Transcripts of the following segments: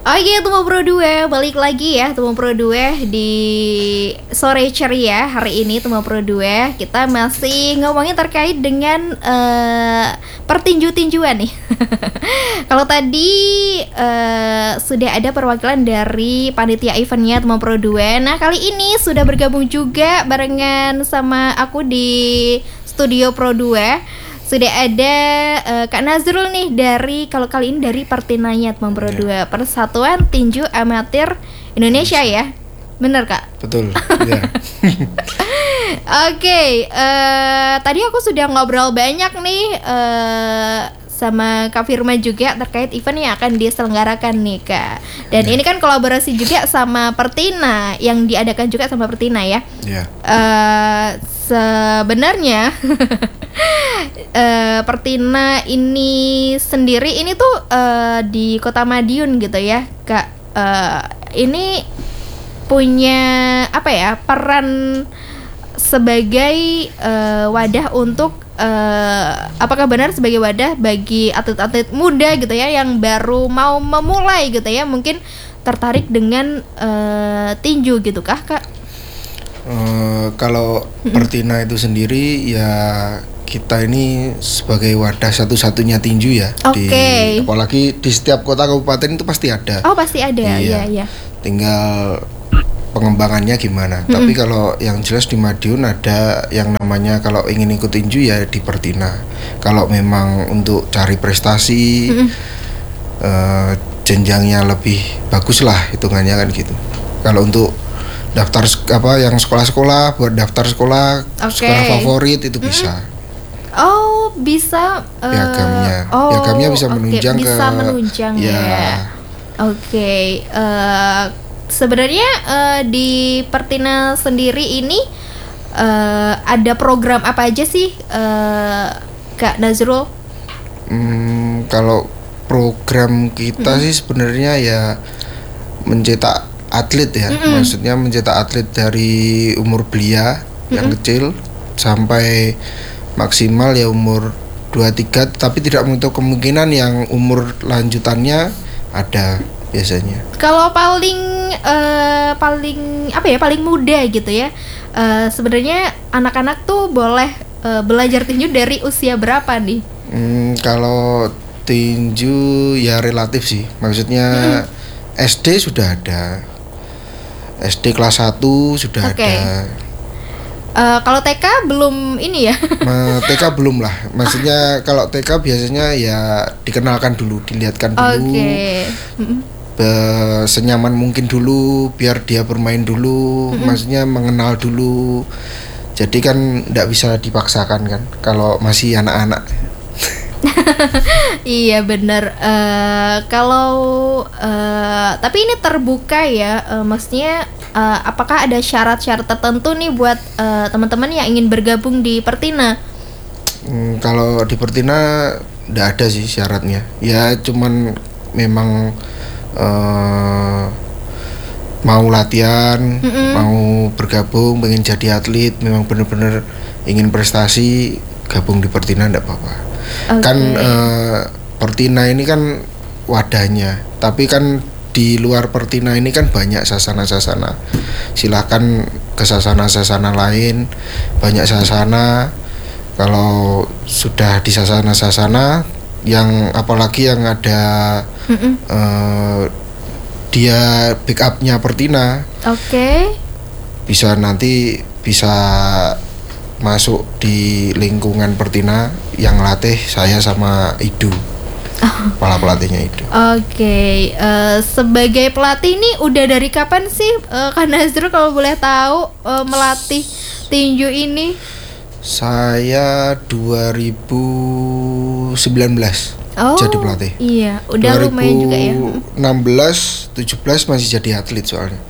Oke, Tumo Pro 2 balik lagi ya, Tumo Pro 2 di sore ceria hari ini. Tumo Pro 2 kita masih ngomongin terkait dengan pertinju-tinjuan nih. Kalau tadi sudah ada perwakilan dari panitia eventnya Tumo Pro 2. Nah, kali ini sudah bergabung juga barengan sama aku di studio Pro 2. Sudah ada Kak Nazrul nih dari, kalau kali ini dari Pertinanya Tumo Pro 2, Persatuan Tinju Amatir Indonesia ya. Bener Kak? Betul. Ya. Oke, tadi aku sudah ngobrol banyak nih sama Kak Firma juga terkait event yang akan diselenggarakan nih Kak. Dan ini kan kolaborasi juga sama Pertina, yang diadakan juga sama Pertina ya. Ya. Sebenarnya Pertina ini sendiri ini tuh di Kota Madiun gitu ya Kak. Ini punya apa ya, peran sebagai wadah untuk apakah benar sebagai wadah bagi atlet-atlet muda gitu ya yang baru mau memulai gitu ya, mungkin tertarik dengan tinju gitu kah Kak? Kalau Pertina itu sendiri ya, kita ini sebagai wadah satu-satunya tinju ya. Oke. Apalagi di setiap kota kabupaten itu pasti ada. Oh pasti ada, iya. Tinggal pengembangannya gimana. Tapi kalau yang jelas di Madiun ada yang namanya, kalau ingin ikut tinju ya di Pertina. Kalau memang untuk cari prestasi, jenjangnya lebih bagus lah hitungannya kan gitu. Kalau untuk daftar yang sekolah-sekolah, buat daftar sekolah favorit itu bisa. Oh bisa piagamnya bisa menunjang bisa menunjang ya. Oke. Sebenarnya di Pertina sendiri ini ada program apa aja sih Kak Nazrul? Kalau program kita sih sebenarnya ya mencetak atlet ya. Maksudnya mencetak atlet dari umur belia yang kecil sampai maksimal ya umur 23, tapi tidak menutup kemungkinan yang umur lanjutannya ada biasanya. Kalau paling muda gitu ya, sebenarnya anak-anak tuh boleh belajar tinju dari usia berapa nih? Kalau tinju ya relatif sih, maksudnya SD sudah ada, SD kelas 1 sudah ada. Kalau TK belum ini ya? TK belum lah. Maksudnya kalau TK biasanya ya dikenalkan dulu, dilihatkan dulu. Senyaman mungkin dulu, biar dia bermain dulu. Maksudnya mengenal dulu. Jadi kan tidak bisa dipaksakan kan kalau masih anak-anak. Iya benar. Tapi ini terbuka ya, maksudnya apakah ada syarat-syarat tertentu nih buat teman-teman yang ingin bergabung di Pertina? Kalau di Pertina tidak ada sih syaratnya. Ya cuman memang mau latihan, mau bergabung, pengen jadi atlet, memang benar-benar ingin prestasi, gabung di Pertina tidak apa-apa. Kan Pertina ini kan wadahnya, tapi kan di luar Pertina ini kan banyak sasana-sasana. Silakan ke sasana-sasana lain, banyak sasana. Kalau sudah di sasana-sasana yang apalagi yang ada dia backupnya Pertina, bisa masuk di lingkungan Pertina yang latih saya sama Idu. Kepala pelatihnya itu. Sebagai pelatih ini udah dari kapan sih Kak Nazrul kalau boleh tahu melatih tinju ini? Saya 2019 jadi pelatih. Iya, udah lumayan juga ya. 2016, 17 masih jadi atlet soalnya.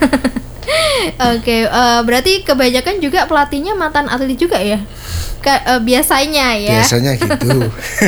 Berarti kebanyakan juga pelatihnya mantan atlet juga ya? Biasanya ya. Biasanya gitu.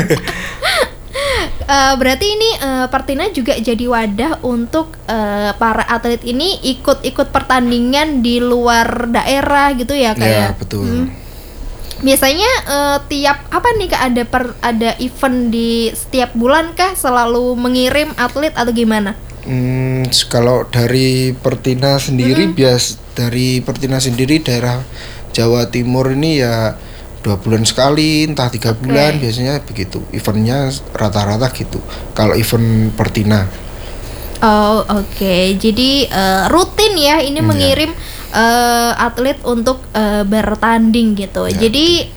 Berarti ini Pertina juga jadi wadah untuk para atlet ini ikut pertandingan di luar daerah gitu ya Kak? Ya betul. Biasanya tiap apa nih Kak, ada event di setiap bulan kah, selalu mengirim atlet atau gimana? Kalau dari Pertina sendiri dari Pertina sendiri daerah Jawa Timur ini ya 2 bulan sekali, entah 3 bulan biasanya begitu. Eventnya rata-rata gitu. Kalau event Pertina. Oh oke. Jadi rutin ya ini mengirim atlet untuk bertanding gitu. Ya. Jadi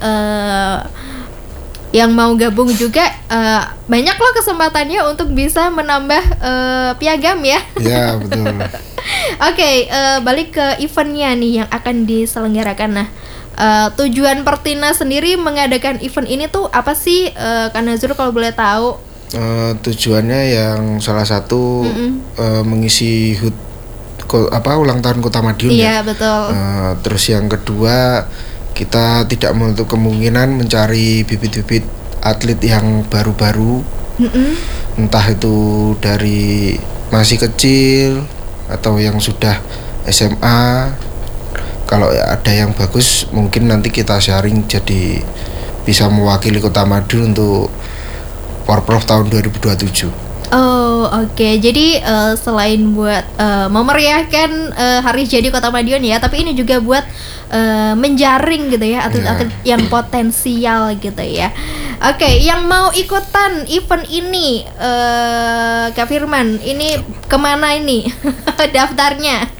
yang mau gabung juga banyak loh kesempatannya untuk bisa menambah piagam ya. Ya betul. Oke, balik ke eventnya nih yang akan diselenggarakan. Nah, tujuan Pertina sendiri mengadakan event ini tuh apa sih, Kak Nazrul kalau boleh tahu? Tujuannya yang salah satu mengisi ulang tahun Kota Madiun. Iya, betul. Terus yang kedua, kita tidak menutup kemungkinan mencari bibit-bibit atlet yang baru-baru, entah itu dari masih kecil atau yang sudah SMA. Kalau ada yang bagus, mungkin nanti kita sharing jadi bisa mewakili Kota Madiun untuk Porprov tahun 2027. Oh oke. Jadi selain buat memeriahkan hari jadi Kota Madiun ya, tapi ini juga buat menjaring gitu ya atlet-atlet yang potensial gitu ya. Oke, yang mau ikutan event ini, Kak Firman, ini kemana ini daftarnya?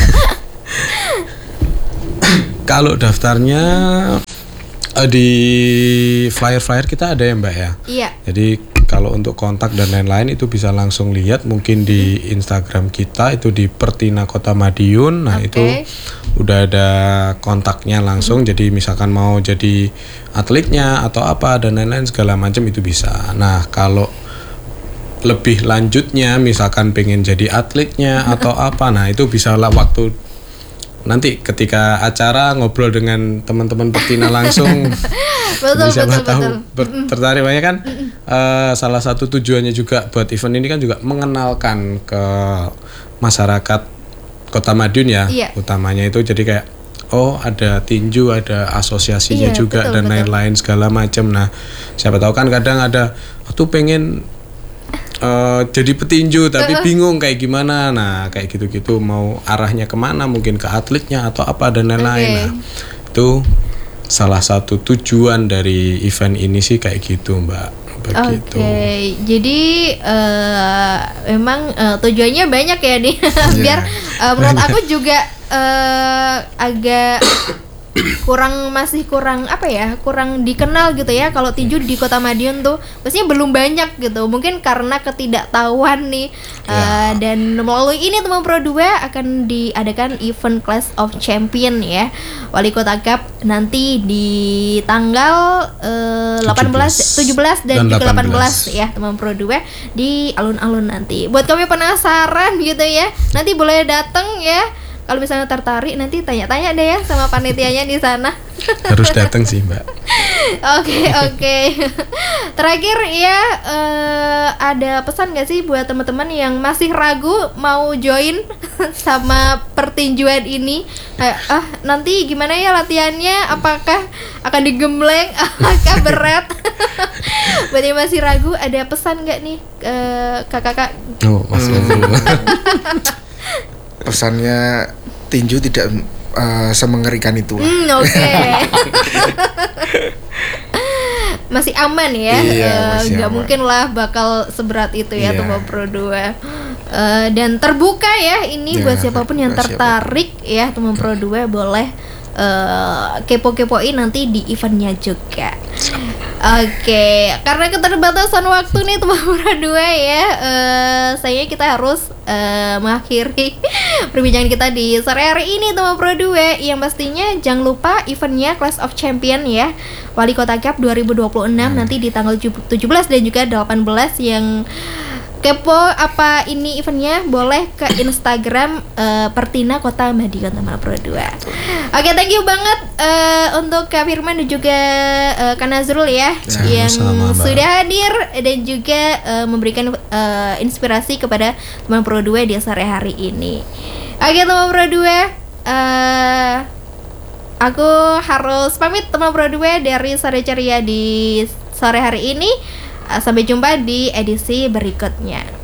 Kalau daftarnya di flyer kita ada ya Mbak ya. Iya. Jadi kalau untuk kontak dan lain-lain itu bisa langsung lihat mungkin di Instagram kita itu di Pertina Kota Madiun. Nah itu udah ada kontaknya langsung. Jadi misalkan mau jadi atletnya atau apa dan lain-lain segala macam itu bisa. Nah kalau lebih lanjutnya misalkan pengen jadi atletnya atau apa, nah itu bisa lah waktu nanti ketika acara ngobrol dengan teman-teman Pertina langsung. Betul. Tertarik banyak kan. Salah satu tujuannya juga buat event ini kan juga mengenalkan ke masyarakat Kota Madiun ya. Iya. Utamanya itu jadi kayak ada tinju, ada asosiasinya juga dan lain-lain segala macam. Nah siapa tahu kan kadang ada tuh pengen jadi petinju tapi bingung kayak gimana. Nah kayak gitu-gitu mau arahnya kemana, mungkin ke atletnya atau apa dan lain-lain. Nah itu salah satu tujuan dari event ini sih kayak gitu Mbak. Begitu. Jadi memang tujuannya banyak ya nih. Biar menurut aku juga agak masih kurang dikenal gitu ya kalau tinju di Kota Madiun tuh pastinya belum banyak gitu, mungkin karena ketidaktahuan nih. Dan melalui ini teman Pro 2 akan diadakan event Clash of Champion ya, Wali Kota Cup nanti di tanggal 17 dan juga 18 ya teman Pro 2 di alun-alun nanti. Buat kami penasaran gitu ya, nanti boleh datang ya. Kalau misalnya tertarik nanti tanya-tanya deh ya sama panitianya di sana. Harus datang sih Mbak. Oke. Terakhir ya, ada pesan nggak sih buat teman-teman yang masih ragu mau join sama pertinjuan ini? Nanti gimana ya latihannya? Apakah akan digembleng? Apakah berat? Buat yang masih ragu, ada pesan nggak nih kakak-kakak? Masih pesannya tinju tidak semengerikan itu. Masih aman ya. Nggak mungkin lah bakal seberat itu ya Tuba Pro 2. Dan terbuka ya ini buat siapapun yang tertarik ya teman Pro 2 boleh kepo-kepoin nanti di eventnya juga. Oke, karena keterbatasan waktu nih teman Pro 2 ya, kita harus mengakhiri perbincangan kita di sore hari ini teman Pro 2. Yang pastinya jangan lupa eventnya Clash of Champion ya, Wali Kota Cup 2026 nanti di tanggal 17 dan juga 18. Yang kepo apa ini eventnya boleh ke Instagram Pertina Kota Madiun teman Pro 2. Oke, thank you banget untuk Kak Firman dan juga Kak Nazrul ya yang sudah hadir dan juga memberikan inspirasi kepada teman Pro 2 di sore hari ini. Oke teman Pro 2, aku harus pamit teman Pro 2 dari Sore Ceria di sore hari ini. Sampai jumpa di edisi berikutnya.